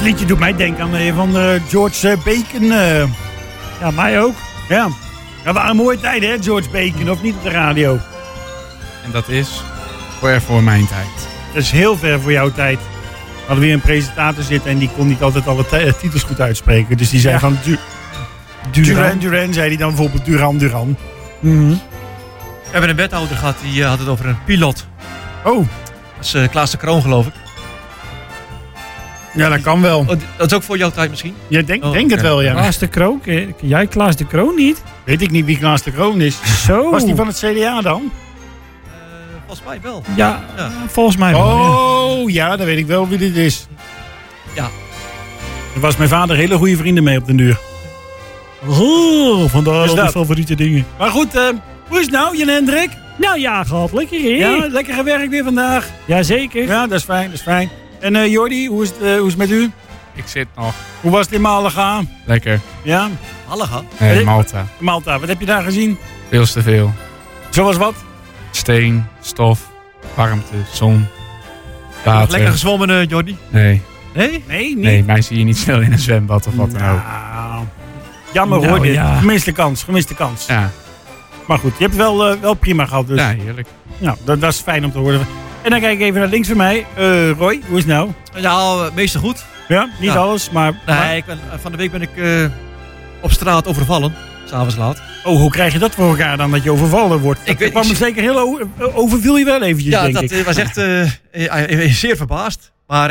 liedje doet mij denken aan van George Bacon. Ja, mij ook. Ja. Dat waren mooie tijden, hè, George Bacon, of niet op de radio? En dat is ver voor mijn tijd. Dat is heel ver voor jouw tijd. We hadden weer een presentator zitten en die kon niet altijd alle titels goed uitspreken. Dus die zei van Duran, zei hij dan bijvoorbeeld Duran. Mm-hmm. We hebben een wethouder gehad, die had het over een pilot. Oh. Dat is Klaas de Kroon, geloof ik. Ja, dat kan wel. Oh, dat is ook voor jouw tijd misschien? Ja, denk het wel, ja. Klaas de Kroon? Ken jij Klaas de Kroon niet? Weet ik niet wie Klaas de Kroon is. Zo. Was die van het CDA dan? Volgens mij wel. Ja, volgens mij wel. Oh, ja, dan weet ik wel wie dit is. Ja. Er was mijn vader hele goede vrienden mee op de duur. Oh, vandaar Dus al die dat. favoriete dingen. Maar goed, hoe is het nou, Jan Hendrik? Nou ja, gaat lekker, hè? Ja, lekker gewerkt weer vandaag. Jazeker. Ja, dat is fijn. En Jordi, hoe is het met u? Ik zit nog. Hoe was het in Malaga? Lekker. Ja, Malaga? Nee, Malta. Malta, wat heb je daar gezien? Veel te veel. Zoals wat? Steen, stof, warmte, zon, water. Lekker gezwommen, Jordi? Nee. Nee? Nee, niet. Nee, mij zie je niet snel in een zwembad of wat dan ook. Nou, jammer Nou, hoor, dit. ja. Gemiste kans. Ja, Maar goed, je hebt het wel prima gehad. Dus. ja heerlijk. Nou, dat is fijn om te horen. En dan kijk ik even naar links van mij. Roy, hoe is het nou? Ja, meestal goed. Ja, niet Ja. alles, maar... Nee, van de week ben ik op straat overvallen. S'avonds laat. Oh, hoe krijg je dat voor elkaar dan, dat je overvallen wordt? Ik weet- kwam ik- er zeker heel overviel je wel eventjes, Ja, denk ik. dat was echt zeer verbaasd. Maar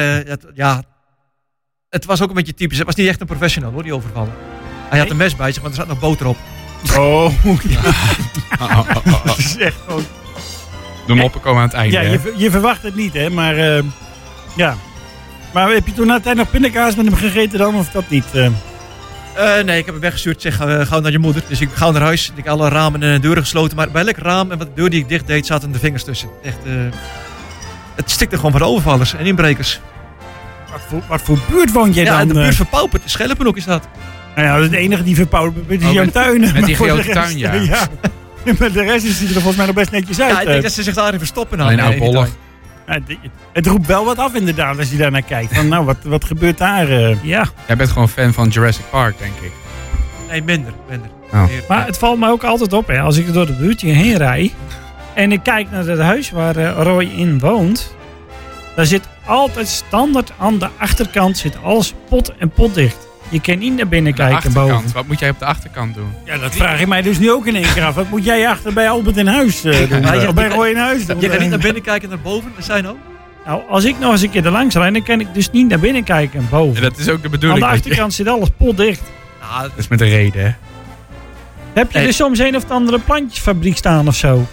het was ook een beetje typisch. Het was niet echt een professional hoor, die overvallen. Hij had een mes bij zich, maar er zat nog boter op. Oh, ja. Oh. Dat is echt gewoon... De moppen komen aan het einde. Ja, hè? je verwacht het niet, hè, maar... ja. Maar heb je toen na de tijd nog pindakaas met hem gegeten dan, of dat niet? Nee, ik heb hem weggestuurd. Zeg, gauw naar je moeder. Dus ik ga naar huis. Ik heb alle ramen en deuren gesloten. Maar bij elk raam en wat de deur die ik dicht deed, zaten de vingers tussen. Echt, het stikte gewoon van de overvallers en inbrekers. Wat voor buurt woon jij Ja, dan? en de buurt verpauperd. Schelpenhoek is dat. Nou ja, het enige die verpauperd is Oh, jouw tuin. met die Maar voor de grote rest, tuin, ja. ja. Maar de rest ziet er volgens mij nog best netjes uit. Ja, ik denk dat ze zich daarin verstoppen. Alleen in die oudbollig. tuin. Het roept wel wat af inderdaad als je daar naar kijkt. Van, nou, wat gebeurt daar? Ja, Jij bent gewoon fan van Jurassic Park, denk ik. Nee, minder. Oh. Meer- maar het valt me ook altijd op, hè, als ik door de buurt heen rijd en ik kijk naar het huis waar Roy in woont, daar zit altijd standaard aan de achterkant zit alles pot en potdicht. Je kan niet naar binnen De kijken achterkant. boven. Wat moet jij op de achterkant doen? Ja, dat vraag ik mij dus nu ook in één keer af. Wat moet jij achter bij Albert in huis doen? Ja, Of bij Roy in huis doen? Je kan niet naar binnen kijken naar boven. Dat zijn ook. Nou, als ik nog eens een keer er langs rijd, dan kan ik dus niet naar binnen kijken boven. Ja, dat is ook de Aan bedoeling. de dat je- achterkant zit alles potdicht. Nou, Dat is met een reden, hè? Heb je Nee. er soms een of andere plantjesfabriek staan of zo?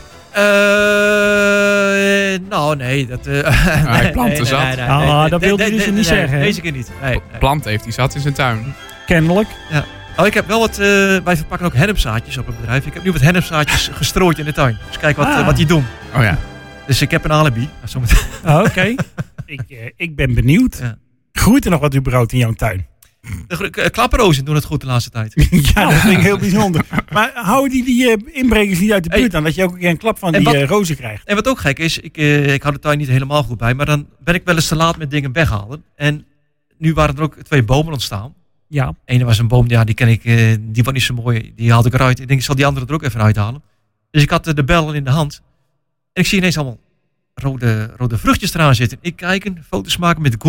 nou, nee. Dat, Hij planten zat. Dat wilde hij dus niet zeggen, hè? Deze keer niet. Nee. Plant heeft hij zat in zijn tuin. Kennelijk. Oh, ik heb wel wat... wij verpakken ook hennepzaadjes op het bedrijf. Ik heb nu wat hennepzaadjes gestrooid in de tuin. Dus kijk wat die doen. Oh ja. Dus ik heb een alibi. Zometeen. Oké. Ik ben benieuwd. Ja. Groeit er nog wat überhaupt in jouw tuin? De klapperrozen doen het goed de laatste tijd. Ja, dat vind ik heel bijzonder. Maar houden die inbrekers niet uit de buurt aan? Dat je ook een keer een klap van En die wat- rozen krijgt? En wat ook gek is, ik hou de tuin niet helemaal goed bij. Maar dan ben ik wel eens te laat met dingen weghalen. En nu waren er ook 2 bomen ontstaan. Ja. Ene was een boom, ja, die ken ik, die was niet zo mooi. Die haalde ik eruit. Ik denk, ik zal die andere er ook even uithalen. Dus ik had de bel in de hand. En ik zie ineens allemaal rode vruchtjes eraan zitten. Ik kijk, foto's maken met de